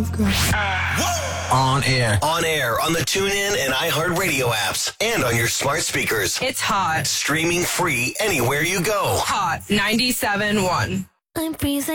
On air. On air on the TuneIn and iHeartRadio apps and on your smart speakers. It's hot. Streaming free anywhere you go. Hot 97.1. I'm freezing.